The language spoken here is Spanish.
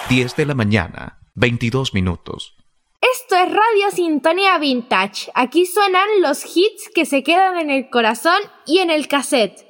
10 de la mañana, 22 minutos. Esto es Radio Sintonía Vintage. Aquí suenan los hits que se quedan en el corazón y en el cassette.